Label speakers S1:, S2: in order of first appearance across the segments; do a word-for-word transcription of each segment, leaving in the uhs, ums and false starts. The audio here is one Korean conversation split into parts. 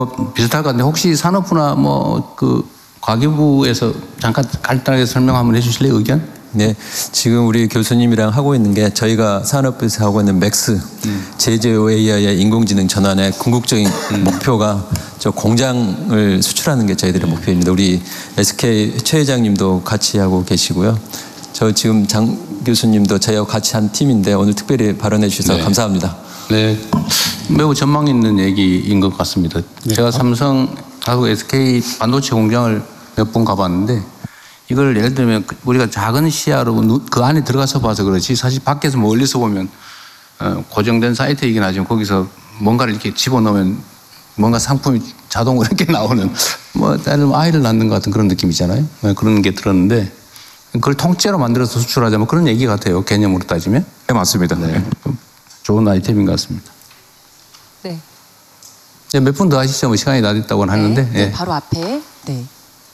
S1: 비슷할 것 같은데 혹시 산업부나 뭐 그 과기부에서 잠깐 간단하게 설명 한번 해주실래요, 의견?
S2: 네, 지금 우리 교수님이랑 하고 있는 게 저희가 산업부에서 하고 있는 맥스 음. 제조 에이아이의 인공지능 전환의 궁극적인 음. 목표가 저 공장을 수출하는 게 저희들의 음. 목표입니다. 우리 에스케이 최 회장님도 같이 하고 계시고요. 저 지금 장 교수님도 저희하고 같이 한 팀인데 오늘 특별히 발언해 주셔서 네. 감사합니다.
S1: 네, 매우 전망 있는 얘기인 것 같습니다. 네. 제가 삼성하고 에스케이 반도체 공장을 몇 번 가봤는데 이걸 예를 들면 우리가 작은 시야로 그 안에 들어가서 봐서 그렇지 사실 밖에서 멀리서 보면 고정된 사이트이긴 하지만 거기서 뭔가를 이렇게 집어넣으면 뭔가 상품이 자동으로 이렇게 나오는 뭐 아이를 낳는 것 같은 그런 느낌이잖아요. 그런 게 들었는데 그걸 통째로 만들어서 수출하자면 그런 얘기 같아요. 개념으로 따지면.
S3: 네, 맞습니다.
S1: 네. 좋은 아이템인 것 같습니다.
S4: 네.
S1: 몇 분 더 하시죠. 뭐 시간이 다 됐다고는
S4: 네,
S1: 하는데.
S4: 네,
S1: 네.
S4: 바로 앞에. 네.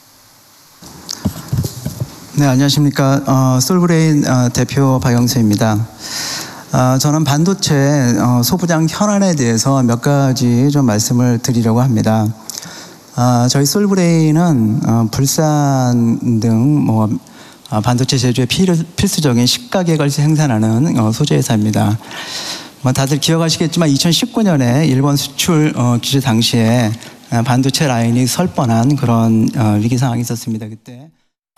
S5: 네, 안녕하십니까. 어, 솔브레인 어, 대표 박영수입니다. 어, 저는 반도체 어, 소부장 현안에 대해서 몇 가지 좀 말씀을 드리려고 합니다. 어, 저희 솔브레인은 어, 불산 등 뭐 어, 반도체 제조에 필, 필수적인 식가격을 생산하는 어, 소재 회사입니다. 뭐 다들 기억하시겠지만 이천십구 년에 일본 수출 어, 규제 당시에 어, 반도체 라인이 설 뻔한 그런 어, 위기 상황이 있었습니다. 그때.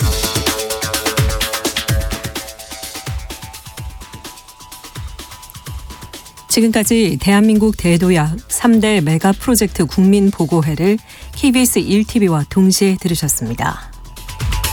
S6: 지금까지 대한민국 대도약 삼 대 메가 프로젝트 국민보고회를 케이비에스 일 티비와 동시에 들으셨습니다.